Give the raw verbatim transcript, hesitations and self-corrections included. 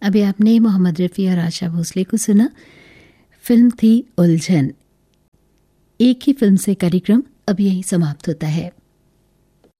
अभी आपने मोहम्मद रफ़ी और आशा भोसले को सुना। फिल्म थी उलझन। एक ही फिल्म से कार्यक्रम अब यहीं समाप्त होता है।